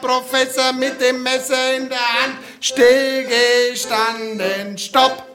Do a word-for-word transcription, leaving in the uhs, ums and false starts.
Professor mit dem Messer in der Hand, still gestanden, stopp!